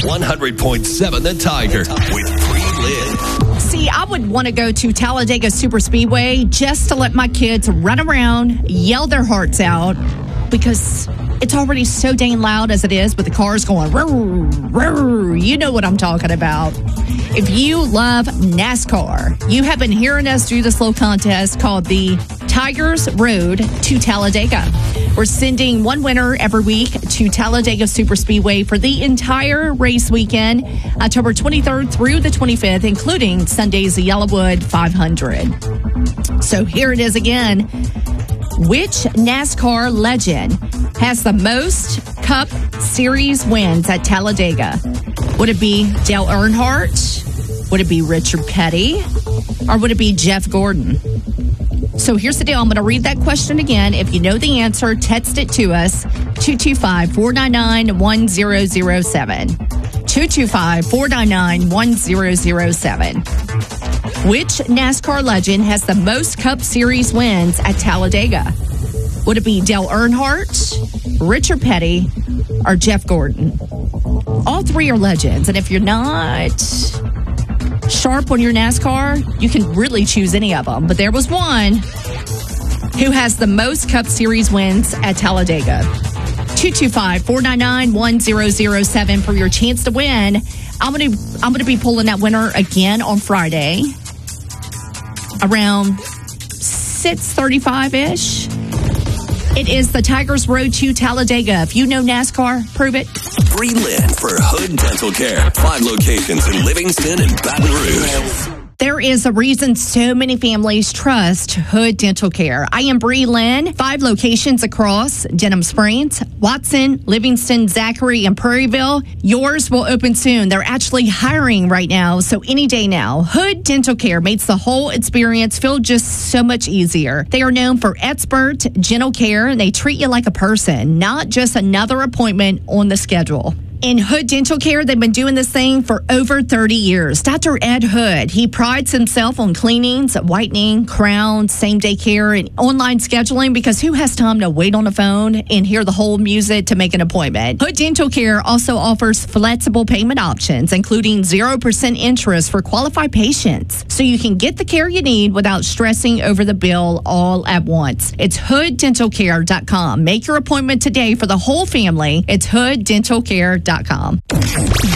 100.7 The Tiger with Bree Lynn. See, I would want to go to Talladega Super Speedway just to let my kids run around, yell their hearts out, because it's already so dang loud as it is with the cars going, rrr, rrr. You know what I'm talking about. If you love NASCAR, you have been hearing us do this little contest called the Tigers Road to Talladega. We're sending one winner every week to Talladega Super Speedway for the entire race weekend, October 23rd through the 25th, including Sunday's Yellowwood 500. So here it is again. Which NASCAR legend has the most Cup Series wins at Talladega? Would it be Dale Earnhardt? Would it be Richard Petty? Or would it be Jeff Gordon? So here's the deal. I'm going to read that question again. If you know the answer, text it to us, 225-499-1007. 225-499-1007. Which NASCAR legend has the most Cup Series wins at Talladega? Would it be Dale Earnhardt, Richard Petty, or Jeff Gordon? All three are legends. And if you're not sharp on your NASCAR, you can really choose any of them. But there was one who has the most Cup Series wins at Talladega. 225-499-1007 for your chance to win. I'm gonna be pulling that winner again on Friday around 6:35-ish. It is the Tigers Road to Talladega. If you know NASCAR, prove it. Bree Lynn for Hood Dental Care. 5 locations in Livingston and Baton Rouge. There is a reason so many families trust Hood Dental Care. I am Bree Lynn, 5 locations across Denham Springs, Watson, Livingston, Zachary, and Prairieville. Yours will open soon. They're actually hiring right now, so any day now. Hood Dental Care makes the whole experience feel just so much easier. They are known for expert dental care, and they treat you like a person, not just another appointment on the schedule. In Hood Dental Care, they've been doing this thing for over 30 years. Dr. Ed Hood, he prides himself on cleanings, whitening, crowns, same-day care, and online scheduling, because who has time to wait on the phone and hear the whole music to make an appointment? Hood Dental Care also offers flexible payment options, including 0% interest for qualified patients, so you can get the care you need without stressing over the bill all at once. It's hooddentalcare.com. Make your appointment today for the whole family. It's hooddentalcare.com.